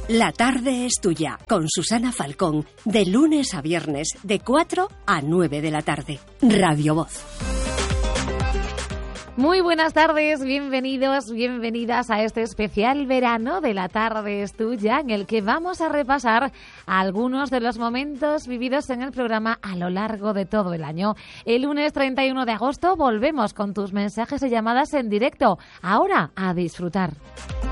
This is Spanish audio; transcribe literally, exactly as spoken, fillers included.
La tarde es tuya, con Susana Falcón, de lunes a viernes, de cuatro a nueve de la tarde. Radio Voz. Muy buenas tardes, bienvenidos, bienvenidas a este especial verano de La tarde es tuya, en el que vamos a repasar algunos de los momentos vividos en el programa a lo largo de todo el año. El lunes treinta y uno de agosto volvemos con tus mensajes y llamadas en directo. Ahora, a disfrutar.